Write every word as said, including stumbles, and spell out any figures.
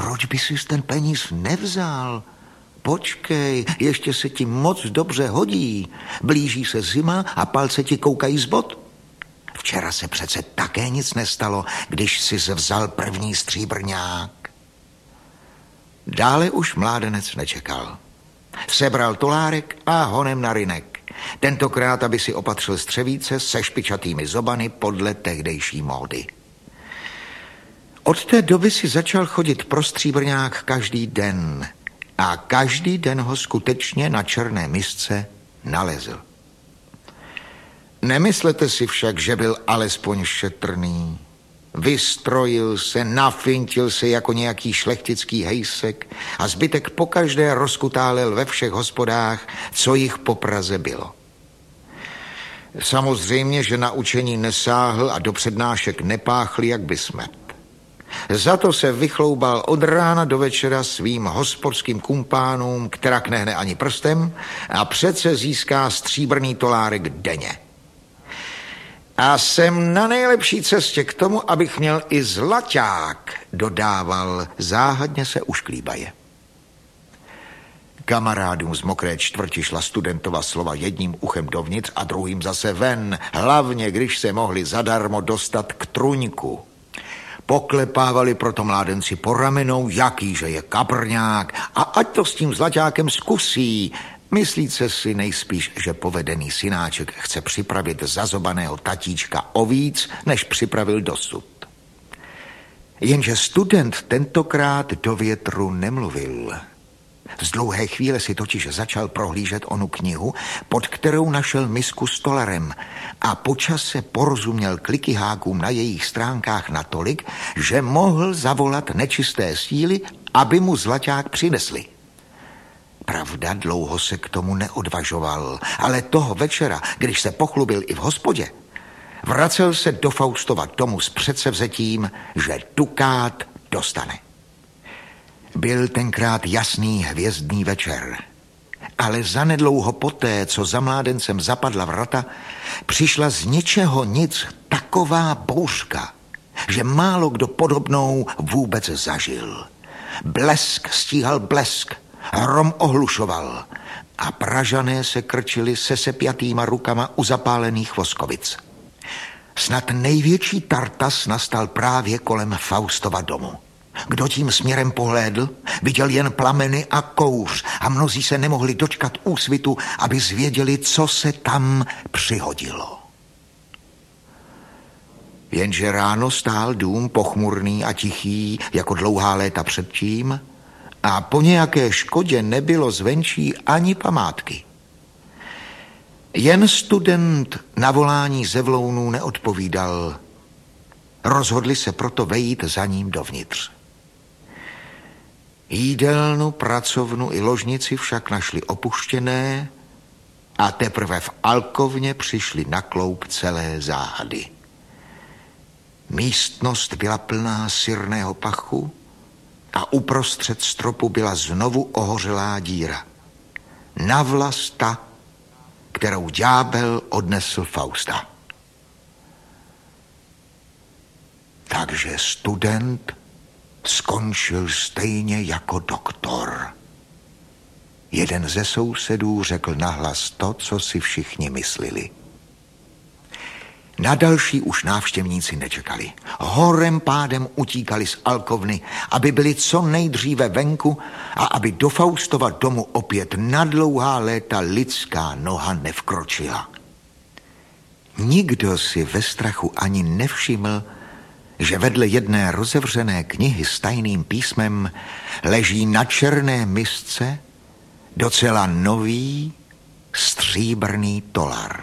proč by si ten peníz nevzal? Počkej, ještě se ti moc dobře hodí. Blíží se zima a palce ti koukají z bot. Včera se přece také nic nestalo, když jsi vzal první stříbrňák. Dále už mládenec nečekal. Sebral tolárek a honem na rynek. Tentokrát, aby si opatřil střevíce se špičatými zobany podle tehdejší módy. Od té doby si začal chodit pro stříbrňák každý den a každý den ho skutečně na černé misce nalezl. Nemyslete si však, že byl alespoň šetrný. Vystrojil se, nafintil se jako nějaký šlechtický hejsek a zbytek pokaždé rozkutálel ve všech hospodách, co jich po Praze bylo. Samozřejmě, že na učení nesáhl a do přednášek nepáchl, jak by smet. Za to se vychloubal od rána do večera svým hospodským kumpánům, která knehne ani prstem a přece získá stříbrný tolárek denně. A jsem na nejlepší cestě k tomu, abych měl i zlaťák, dodával, záhadně se ušklíbaje. Kamarádům z mokré čtvrti šla studentova slova jedním uchem dovnitř a druhým zase ven, hlavně když se mohli zadarmo dostat k truňku. Poklepávali proto mládenci po ramenou, jakýže je kaprňák a ať to s tím zlaťákem zkusí. Myslíte si nejspíš, že povedený synáček chce připravit zazobaného tatíčka o víc, než připravil dosud. Jenže student tentokrát do větru nemluvil. Z dlouhé chvíle si totiž začal prohlížet onu knihu, pod kterou našel misku s tolarem a po čase porozuměl klikyhákům na jejich stránkách natolik, že mohl zavolat nečisté síly, aby mu zlaťák přinesli. Pravda, dlouho se k tomu neodvažoval, ale toho večera, když se pochlubil i v hospodě, vracel se do Faustova domu s předsevzetím, že dukát dostane. Byl tenkrát jasný hvězdný večer, ale zanedlouho poté, co za mládencem zapadla vrata, přišla z ničeho nic taková bouřka, že málo kdo podobnou vůbec zažil. Blesk stíhal blesk, hrom ohlušoval a Pražané se krčili se sepjatýma rukama u zapálených voskovic. Snad největší tartas nastal právě kolem Faustova domu. Kdo tím směrem pohlédl, viděl jen plameny a kouř a mnozí se nemohli dočkat úsvitu, aby zvěděli, co se tam přihodilo. Jenže ráno stál dům pochmurný a tichý, jako dlouhá léta předtím, a po nějaké škodě nebylo zvenčí ani památky. Jen student na volání ze vlounů neodpovídal. Rozhodli se proto vejít za ním dovnitř. Jídelnu, pracovnu i ložnici však našli opuštěné a teprve v alkovně přišli na kloup celé záhady. Místnost byla plná syrného pachu a uprostřed stropu byla znovu ohořelá díra. Navlas ta, kterou ďábel odnesl Fausta. Takže student skončil stejně jako doktor. Jeden ze sousedů řekl nahlas to, co si všichni mysleli. Na další už návštěvníci nečekali. Horem pádem utíkali z alkovny, aby byli co nejdříve venku a aby do Faustova domu opět na dlouhá léta lidská noha nevkročila. Nikdo si ve strachu ani nevšiml, že vedle jedné rozevřené knihy s tajným písmem leží na černé misce docela nový stříbrný tolar.